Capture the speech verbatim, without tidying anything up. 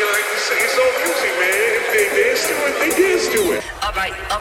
like to say it's all music, man. If they dance to it, they dance to it. All right, all